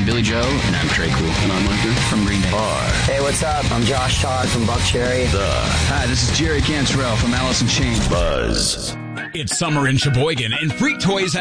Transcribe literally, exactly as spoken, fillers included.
I'm Billy Joe. And I'm Trey Cool. And I'm Micah from Green Day. Are. Hey, what's up? I'm Josh Todd from Buckcherry. The Hi, this is Jerry Cantrell from Alice in Chains. Buzz. It's summer in Sheboygan, and Freak Toys